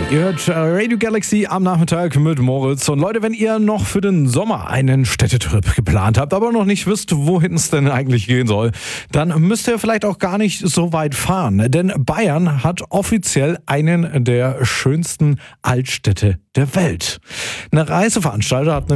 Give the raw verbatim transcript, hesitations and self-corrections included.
Ihr hört Radio Galaxy am Nachmittag mit Moritz. Und Leute, wenn ihr noch für den Sommer einen Städtetrip geplant habt, aber noch nicht wisst, wohin es denn eigentlich gehen soll, dann müsst ihr vielleicht auch gar nicht so weit fahren. Denn Bayern hat offiziell einen der schönsten Altstädte der Welt. Eine Reiseveranstalter hat